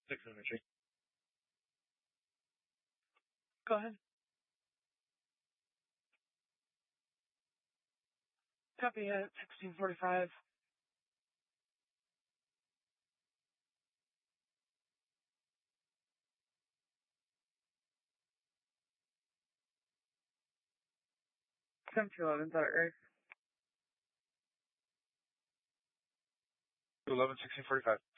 6 imagery. Go ahead. Copy at 1645. Come to 11, got it right. 11, 1645.